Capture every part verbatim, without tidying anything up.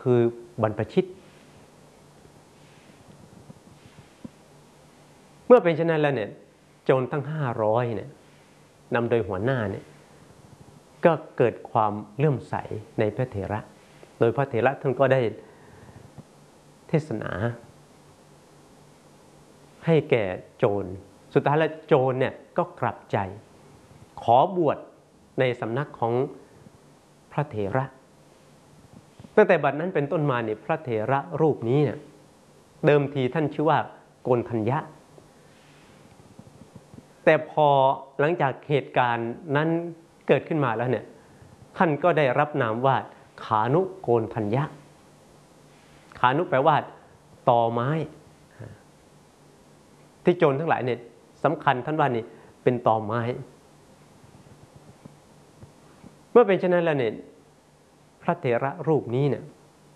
คือบรรพชิตเมื่อเป็นเช่นนั้นแล้วเนี่ยโจรตั้งห้าร้อยเนี่ยนำโดยหัวหน้าเนี่ยก็เกิดความเลื่อมใสในพระเถระโดยพระเถระท่านก็ได้เทศนาให้แก่โจรสุดท้ายแล้วโจรเนี่ยก็กลับใจขอบวชในสำนักของพระเถระตั้งแต่บัดนั้นเป็นต้นมาเนี่ยพระเถระรูปนี้เนี่ยเดิมทีท่านชื่อว่าโกณฑัญญะแต่พอหลังจากเหตุการณ์นั้นเกิดขึ้นมาแล้วเนี่ยท่านก็ได้รับนามว่าขานุโกณฑัญญะขานุแปลว่าตอไม้ที่โจรทั้งหลายเนี่ยสำคัญท่านว่านี่เป็นตอไม้เมื่อเป็นเช่นนั้นแล้วเนี่ยพระเถระรูปนี้เนี่ย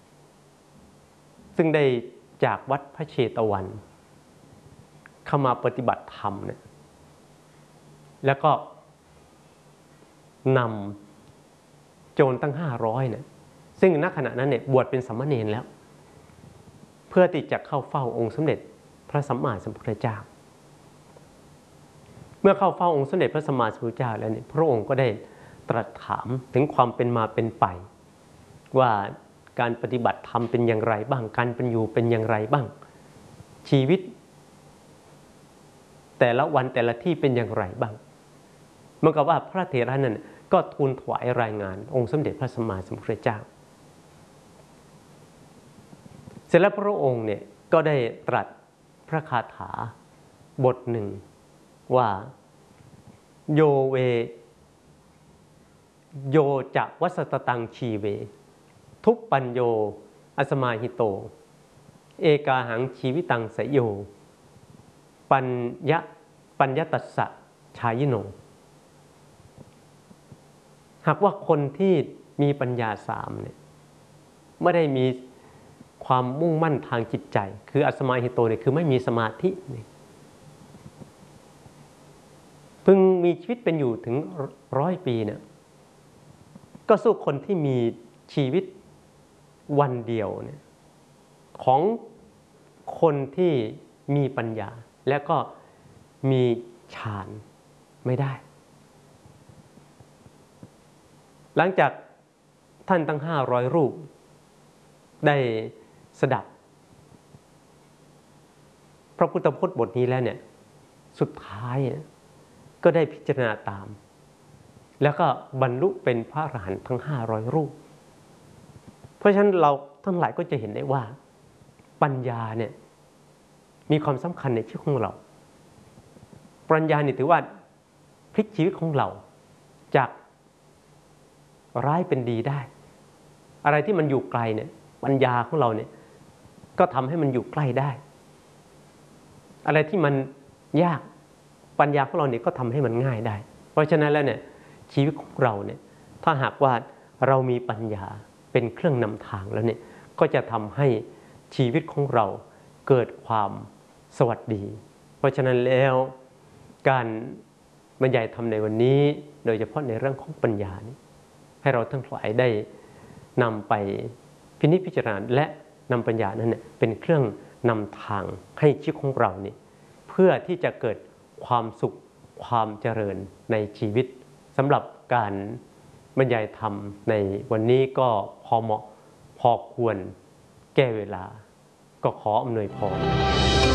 ซึ่งได้จากวัดพระเชตวันเข้ามาปฏิบัติธรรมเนี่ยแล้วก็นำโจรตั้งห้าร้อยเนี่ยซึ่งณขณะนั้นเนี่ยบวชเป็นสามเณรแล้วเพื่อที่จะเข้าเฝ้าองค์สมเด็จพระสัมมาสัมพุทธเจ้าเมื่อเข้าเฝ้าองค์สมเด็จพระสัมมาสัมพุทธเจ้าแล้วเนี่ยพระองค์ก็ได้ตรัสถามถึงความเป็นมาเป็นไปว่าการปฏิบัติธรรมเป็นอย่างไรบ้างการเป็นอยู่เป็นอย่างไรบ้างชีวิตแต่ละวันแต่ละที่เป็นอย่างไรบ้างเมื่อกับว่าพระเถระนั้นก็ทูลถวายรายงานองค์สมเด็จพระสัมมาสัมพุทธเจ้าเสร็จแล้วพระองค์เนี่ยก็ได้ตรัสพระคาถาบทหนึ่งว่าโยเวโยจะวัสตตังชีเวทุปปัญโยอสมาหิโตเอกาหังชีวิตังสยโยปัญญะปัญญตัสสะชายิโนหากว่าคนที่มีปัญญาสามเนี่ยไม่ได้มีความมุ่งมั่นทางจิตใจคืออสมาหิโตเนี่ยคือไม่มีสมาธิเพิ่งมีชีวิตเป็นอยู่ถึงร้อยปีเนี่ยก็สู้คนที่มีชีวิตวันเดียวเนี่ยของคนที่มีปัญญาและก็มีฌานไม่ได้หลังจากท่านตั้งห้าร้อยรูปได้สดับพระพุทธพจน์บทนี้แล้วเนี่ยสุดท้ายก็ได้พิจารณาตามแล้วก็บรรลุเป็นพระอรหันต์ทั้งห้าร้อยรูปเพราะฉะนั้นเราทั้งหลายก็จะเห็นได้ว่าปัญญาเนี่ยมีความสำคัญในชีวิตของเราปัญญานี่ถือว่าพลิกชีวิตของเราจากร้ายเป็นดีได้อะไรที่มันอยู่ไกลเนี่ยปัญญาของเราเนี่ยก็ทำให้มันอยู่ใกล้ได้อะไรที่มันยากปัญญาของเราเนี่ยก็ทำให้มันง่ายได้เพราะฉะนั้นแล้วเนี่ยชีวิตของเราเนี่ยถ้าหากว่าเรามีปัญญาเป็นเครื่องนำทางแล้วเนี่ยก็จะทำให้ชีวิตของเราเกิดความสวัสดีเพราะฉะนั้นแล้วการบรรยายธรรมในวันนี้โดยเฉพาะในเรื่องของปัญญานี้ให้เราทั้งหลายได้นำไปพินิจพิจารณาและนำปัญญานั้นเนี่ยเป็นเครื่องนำทางให้ชีวิตของเรานี่เพื่อที่จะเกิดความสุขความเจริญในชีวิตสำหรับการบรรยายธรรมในวันนี้ก็พอเหมาะพอควรแก้เวลาก็ขออำนวยพร